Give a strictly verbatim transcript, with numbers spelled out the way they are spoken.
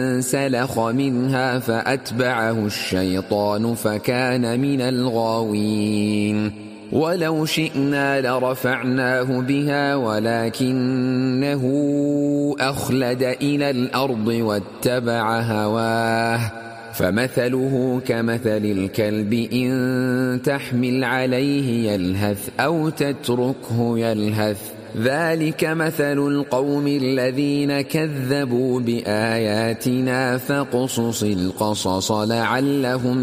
فانسلخ منها فأتبعه الشيطان فكان من الغاوين ولو شئنا لرفعناه بها ولكنه أخلد إلى الأرض واتبع هواه فمثله كمثل الكلب إن تحمل عليه يلهث أو تتركه يلهث ذلك مثل القوم الذين كذبوا بآياتنا فاقصص القصص لعلهم